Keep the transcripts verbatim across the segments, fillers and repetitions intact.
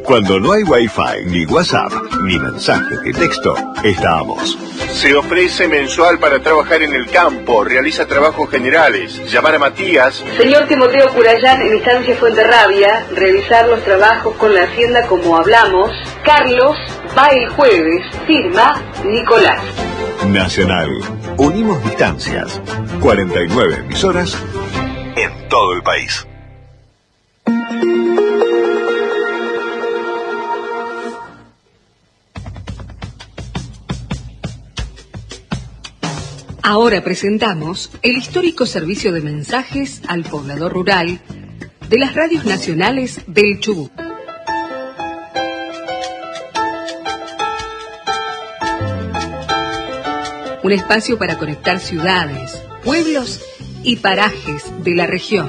Cuando no hay Wi-Fi, ni WhatsApp, ni mensajes de texto, estamos. Se ofrece mensual para trabajar en el campo, realiza trabajos generales. Llamar a Matías. Señor Timoteo Curayán, en Estancia Fuenterrabia, revisar los trabajos con la Hacienda como hablamos. Carlos va el jueves, firma Nicolás. Nacional. Unimos distancias. cuarenta y nueve emisoras en todo el país. Ahora presentamos el histórico servicio de mensajes al poblador rural de las radios nacionales del Chubut. Un espacio para conectar ciudades, pueblos y parajes de la región.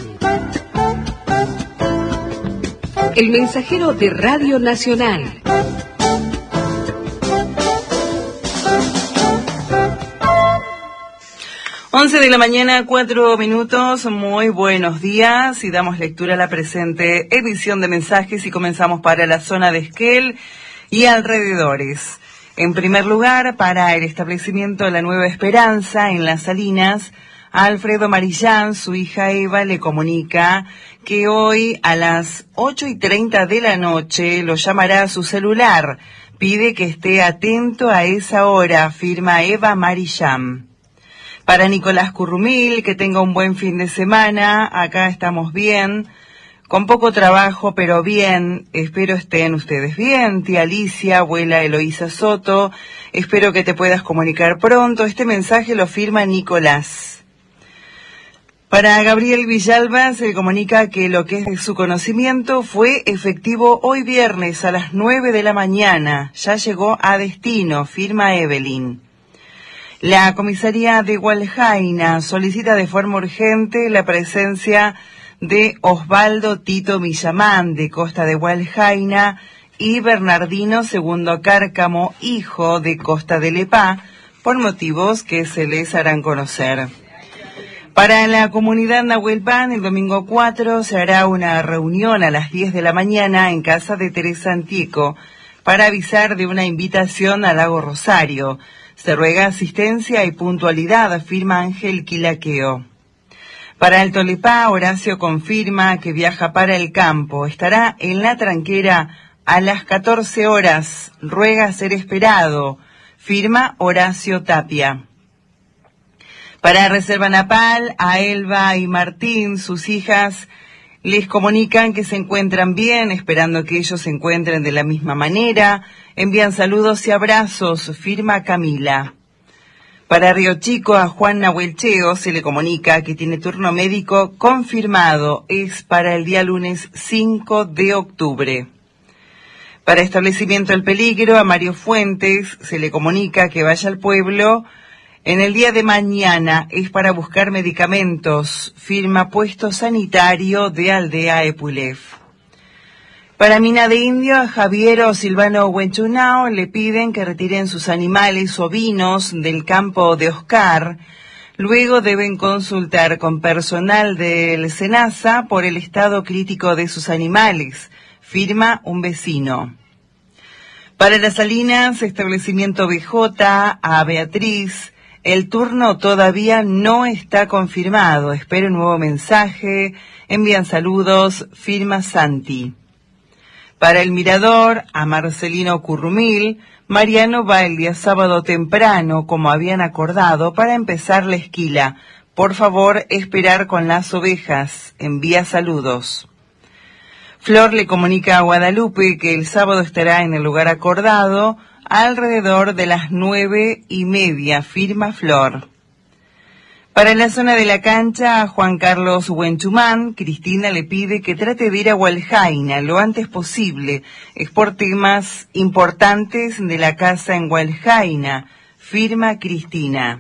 El mensajero de Radio Nacional. once de la mañana, cuatro minutos, muy buenos días y damos lectura a la presente edición de mensajes y comenzamos para la zona de Esquel y alrededores. En primer lugar, para el establecimiento de La Nueva Esperanza en Las Salinas, Alfredo Marillán, su hija Eva, le comunica que hoy a las ocho y treinta de la noche lo llamará a su celular. Pide que esté atento a esa hora, firma Eva Marillán. Para Nicolás Currumil, que tenga un buen fin de semana, acá estamos bien, con poco trabajo, pero bien, espero estén ustedes bien. Tía Alicia, abuela Eloísa Soto, espero que te puedas comunicar pronto. Este mensaje lo firma Nicolás. Para Gabriel Villalba se le comunica que lo que es de su conocimiento fue efectivo hoy viernes a las nueve de la mañana, ya llegó a destino, firma Evelyn. La comisaría de Hualjaina solicita de forma urgente la presencia de Osvaldo Tito Millamán, de Costa de Hualjaina, y Bernardino Segundo Cárcamo, hijo de Costa de Lepá, por motivos que se les harán conocer. Para la comunidad Nahuelpan, el domingo cuatro se hará una reunión a las diez de la mañana en casa de Teresa Antieco para avisar de una invitación al Lago Rosario. Se ruega asistencia y puntualidad, afirma Ángel Quilaqueo. Para el Tolepá, Horacio confirma que viaja para el campo. Estará en la tranquera a las catorce horas. Ruega ser esperado, firma Horacio Tapia. Para Reserva Napal, a Elba y Martín, sus hijas, les comunican que se encuentran bien, esperando que ellos se encuentren de la misma manera. Envían saludos y abrazos, firma Camila. Para Río Chico, a Juan Nahuelcheo se le comunica que tiene turno médico confirmado. Es para el día lunes cinco de octubre. Para Establecimiento El Peligro, a Mario Fuentes se le comunica que vaya al pueblo en el día de mañana. Es para buscar medicamentos, firma Puesto Sanitario de Aldea Epulef. Para Mina de Indio, a Javier o Silvano Huenchunao le piden que retiren sus animales ovinos del campo de Oscar. Luego deben consultar con personal del SENASA por el estado crítico de sus animales, firma un vecino. Para Las Salinas, Establecimiento B J, a Beatriz, el turno todavía no está confirmado. Espero un nuevo mensaje. Envían saludos, firma Santi. Para El Mirador, a Marcelino Currumil, Mariano va el día sábado temprano, como habían acordado, para empezar la esquila. Por favor, esperar con las ovejas. Envía saludos. Flor le comunica a Guadalupe que el sábado estará en el lugar acordado, alrededor de las nueve y media, firma Flor. Para la zona de la cancha, a Juan Carlos Huenchumán, Cristina le pide que trate de ir a Hualjaina lo antes posible. Es por temas importantes de la casa en Hualjaina, firma Cristina.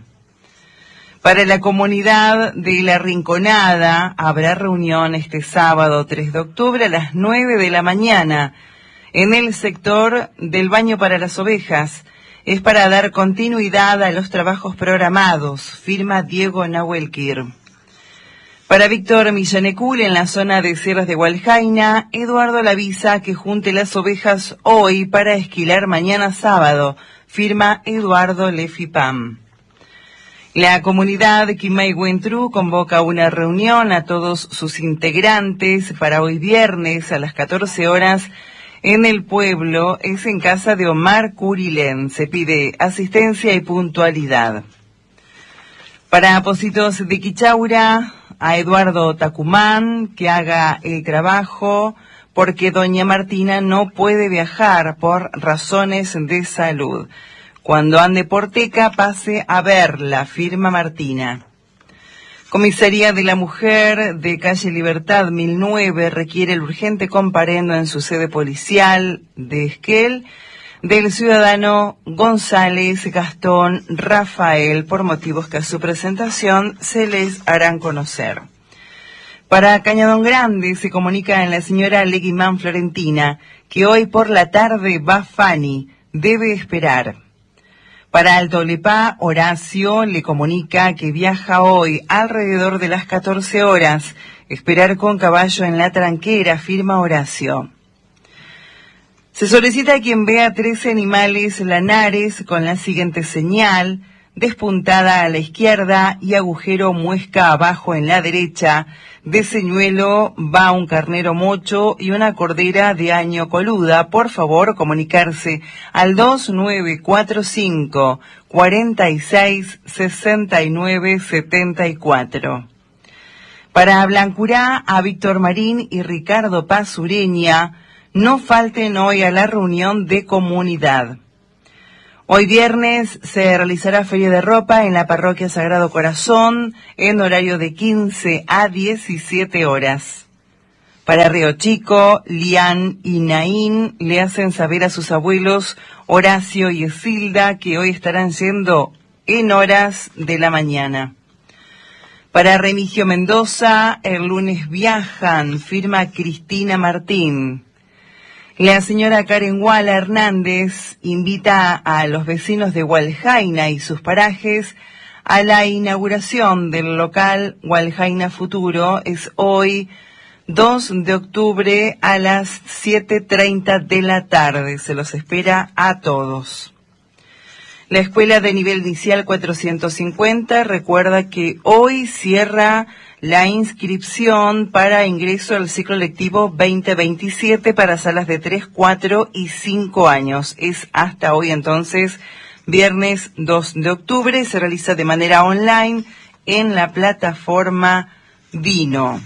Para la comunidad de La Rinconada, habrá reunión este sábado tres de octubre a las nueve de la mañana en el sector del baño para las ovejas. Es para dar continuidad a los trabajos programados, firma Diego Nahuelquir. Para Víctor Millanecul, en la zona de Sierras de Hualjaina, Eduardo le avisa que junte las ovejas hoy para esquilar mañana sábado. Firma Eduardo Lefipam. La comunidad Quimay-Huentru convoca una reunión a todos sus integrantes para hoy viernes a las catorce horas en el pueblo. Es en casa de Omar Curilén. Se pide asistencia y puntualidad. Para Positos de Quichaura, a Eduardo Tacumán que haga el trabajo porque doña Martina no puede viajar por razones de salud. Cuando ande por Teca, pase a verla, firma Martina. Comisaría de la Mujer de Calle Libertad mil nueve requiere el urgente comparendo en su sede policial de Esquel del ciudadano González Gastón Rafael por motivos que a su presentación se les harán conocer. Para Cañadón Grande se comunica en la señora Leguimán Florentina que hoy por la tarde va Fanny, debe esperar. Para Alto Lepá, Horacio le comunica que viaja hoy alrededor de las catorce horas, esperar con caballo en la tranquera, firma Horacio. Se solicita a quien vea trece animales lanares con la siguiente señal: despuntada a la izquierda y agujero muesca abajo en la derecha. De señuelo va un carnero mocho y una cordera de año coluda. Por favor, comunicarse al dos nueve cuatro cinco, cuatro seis, seis nueve siete cuatro. Para Blancurá, a Víctor Marín y Ricardo Paz Ureña, no falten hoy a la reunión de comunidad. Hoy viernes se realizará feria de ropa en la parroquia Sagrado Corazón en horario de quince a diecisiete horas. Para Río Chico, Lian y Naín le hacen saber a sus abuelos Horacio y Esilda que hoy estarán yendo en horas de la mañana. Para Remigio Mendoza, el lunes viajan, firma Cristina Martín. La señora Karen Wala Hernández invita a los vecinos de Hualjaina y sus parajes a la inauguración del local Hualjaina Futuro. Es hoy dos de octubre a las siete treinta de la tarde. Se los espera a todos. La escuela de nivel inicial cuatrocientos cincuenta recuerda que hoy cierra la inscripción para ingreso al ciclo lectivo veinte veintisiete para salas de tres, cuatro y cinco años. Es hasta hoy entonces, viernes dos de octubre, se realiza de manera online en la plataforma Vino.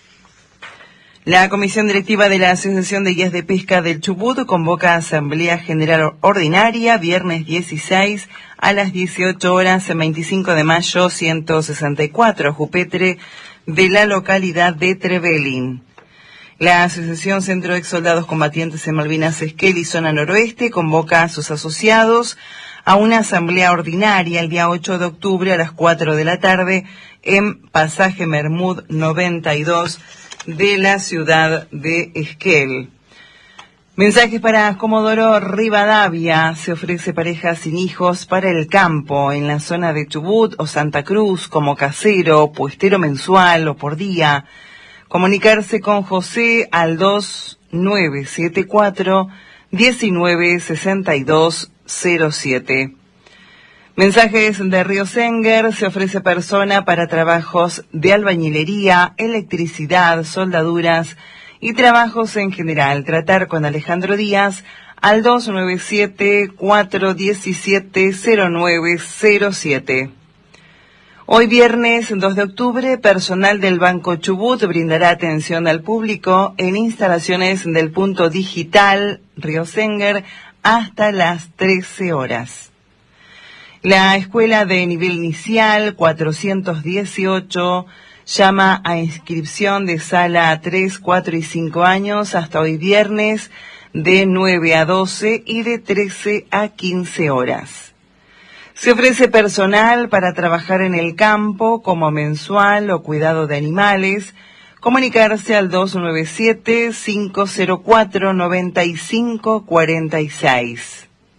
La Comisión Directiva de la Asociación de Guías de Pesca del Chubut convoca Asamblea General Ordinaria viernes dieciséis a las dieciocho horas en veinticinco de mayo ciento sesenta y cuatro, Jupetre, de la localidad de Trevelin. La Asociación Centro de Soldados Combatientes en Malvinas Esquel y Zona Noroeste convoca a sus asociados a una asamblea ordinaria el día ocho de octubre a las cuatro de la tarde en Pasaje Mermud noventa y dos de la ciudad de Esquel. Mensajes para Comodoro Rivadavia. Se ofrece pareja sin hijos para el campo en la zona de Chubut o Santa Cruz como casero, puestero mensual o por día. Comunicarse con José al dos nueve siete cuatro, diecinueve sesenta y dos cero siete. Mensajes de Río Senger. Se ofrece persona para trabajos de albañilería, electricidad, soldaduras y trabajos en general. Tratar con Alejandro Díaz al dos nueve siete, cuatro uno siete, cero nueve cero siete. Hoy viernes dos de octubre, personal del Banco Chubut brindará atención al público en instalaciones del punto digital Río Senger hasta las trece horas. La escuela de nivel inicial cuatrocientos dieciocho llama a inscripción de sala tres, cuatro y cinco años hasta hoy viernes de nueve a doce y de trece a quince horas. Se ofrece personal para trabajar en el campo como mensual o cuidado de animales. Comunicarse al dos nueve siete, cinco cero cuatro, nueve cinco cuatro seis.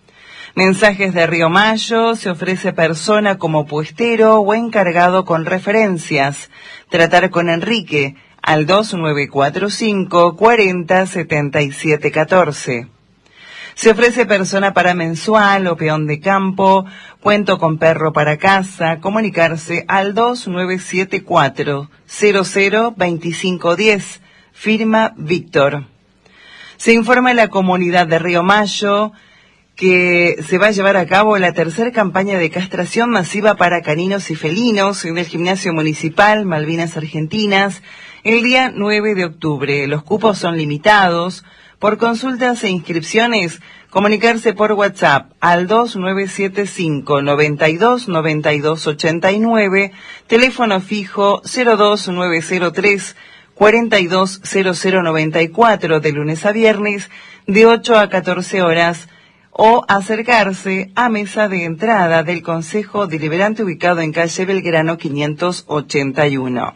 Mensajes de Río Mayo, se ofrece persona como puestero o encargado con referencias. Tratar con Enrique al dos nueve cuatro cinco, cuarenta, setenta y siete, catorce. Se ofrece persona para mensual o peón de campo, cuento con perro para casa, comunicarse al dos nueve siete cuatro, cero cero, veinticinco diez, firma Víctor. Se informa en la comunidad de Río Mayo que se va a llevar a cabo la tercera campaña de castración masiva para caninos y felinos en el Gimnasio Municipal Malvinas Argentinas el día nueve de octubre. Los cupos son limitados. Por consultas e inscripciones, comunicarse por WhatsApp al dos nueve siete cinco, noventa y dos, noventa y dos, ochenta y nueve, teléfono fijo cero dos nueve cero tres, cuarenta y dos, cero cero noventa y cuatro, de lunes a viernes, de ocho a catorce horas, o acercarse a mesa de entrada del Consejo Deliberante ubicado en calle Belgrano quinientos ochenta y uno.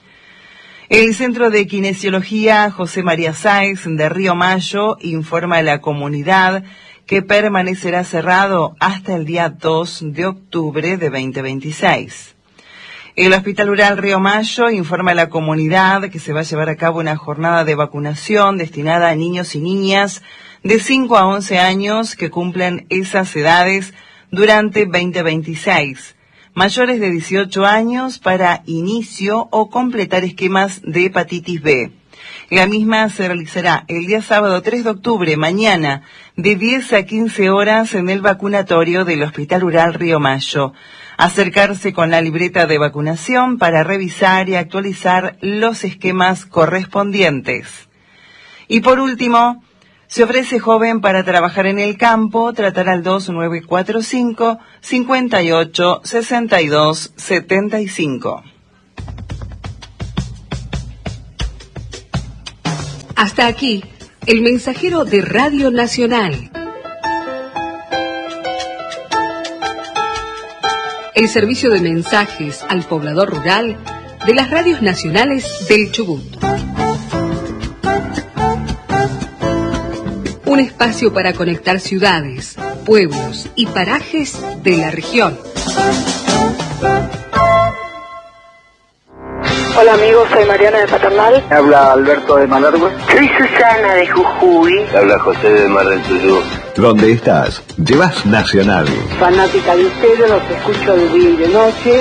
El Centro de Kinesiología José María Sáez de Río Mayo informa a la comunidad que permanecerá cerrado hasta el día dos de octubre de veinte veintiséis. El Hospital Rural Río Mayo informa a la comunidad que se va a llevar a cabo una jornada de vacunación destinada a niños y niñas de cinco a once años que cumplan esas edades durante veinte veintiséis. Mayores de dieciocho años para inicio o completar esquemas de hepatitis B. La misma se realizará el día sábado tres de octubre, mañana, de diez a quince horas en el vacunatorio del Hospital Rural Río Mayo. Acercarse con la libreta de vacunación para revisar y actualizar los esquemas correspondientes. Y por último, se ofrece joven para trabajar en el campo, tratar al dos nueve cuatro cinco, cincuenta y ocho, sesenta y dos, setenta y cinco. Hasta aquí, el mensajero de Radio Nacional. El servicio de mensajes al poblador rural de las radios nacionales del Chubut. Un espacio para conectar ciudades, pueblos y parajes de la región. Hola amigos, soy Mariana de Paternal. Habla Alberto de Malargüe. Soy Susana de Jujuy. Habla José de Mar del Tuyú. ¿Dónde estás? Llevas Nacional. Fanática de ustedes, los escucho de día y de noche.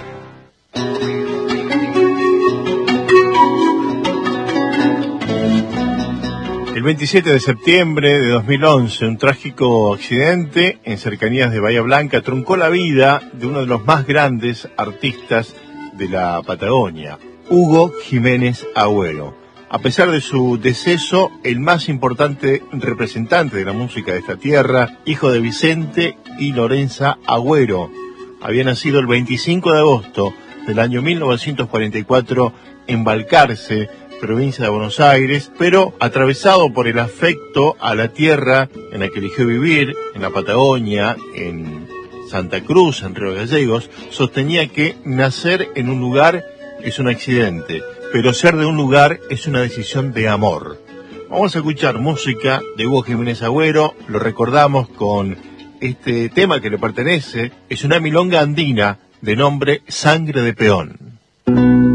El veintisiete de septiembre de dos mil once, un trágico accidente en cercanías de Bahía Blanca truncó la vida de uno de los más grandes artistas de la Patagonia, Hugo Jiménez Agüero. A pesar de su deceso, el más importante representante de la música de esta tierra, hijo de Vicente y Lorenza Agüero, había nacido el veinticinco de agosto del año mil novecientos cuarenta y cuatro en Balcarce, provincia de Buenos Aires, pero atravesado por el afecto a la tierra en la que eligió vivir, en la Patagonia, en Santa Cruz, en Río Gallegos, sostenía que nacer en un lugar es un accidente, pero ser de un lugar es una decisión de amor. Vamos a escuchar música de Hugo Jiménez Agüero, lo recordamos con este tema que le pertenece, es una milonga andina de nombre Sangre de Peón.